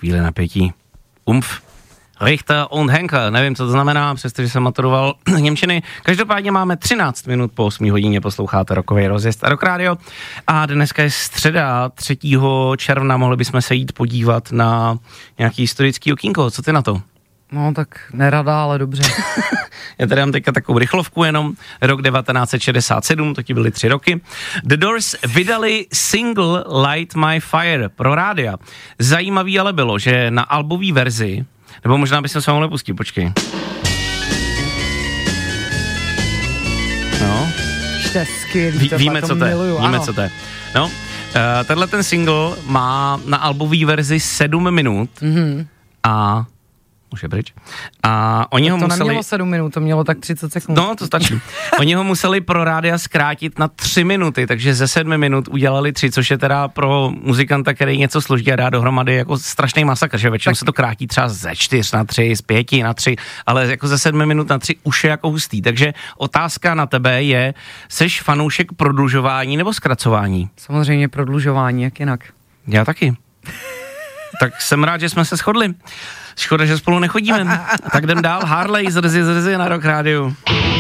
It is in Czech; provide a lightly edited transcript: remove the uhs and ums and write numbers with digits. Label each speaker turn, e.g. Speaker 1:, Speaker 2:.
Speaker 1: chvíli napětí. Richter und Henker, nevím, co to znamená, přestože jsem maturoval němčiny. Každopádně máme 13 minut po 8 hodině, posloucháte Rockový rozjezd a Rock Radio. A dneska je středa, 3. června, mohli bychom se jít podívat na nějaký historický okýnko. Co ty na to?
Speaker 2: No tak nerada, ale dobře.
Speaker 1: Já tady mám teďka takovou rychlovku jenom. Rok 1967, to ti byly 3 roky. The Doors vydali single Light My Fire pro rádia. Zajímavý ale bylo, že na albové verzi, nebo možná bychom se mohli pustit, počkej. No. Víme, co to je. Víme, co to je. No, tenhle ten single má na albové verzi 7 minut a už je pryč. A oni ho museli...
Speaker 2: To nemělo 7 minut, to mělo tak 30 sekund.
Speaker 1: No, to stačí. Oni ho museli pro rádia zkrátit na 3 minuty, takže ze 7 minut udělali 3, což je teda pro muzikanta, který něco složitě dá dohromady jako strašný masakr, že většinou se to krátí třeba ze 4 na 3, z 5 na 3, ale jako ze 7 minut na 3 už je jako hustý. Takže otázka na tebe je, seš fanoušek prodlužování nebo zkracování?
Speaker 2: Samozřejmě prodlužování, jak jinak.
Speaker 1: Já taky. Tak jsem rád, že jsme se shodli. Škoda, že spolu nechodíme. Tak jdem dál. Harley, zrzy na Rock Radio.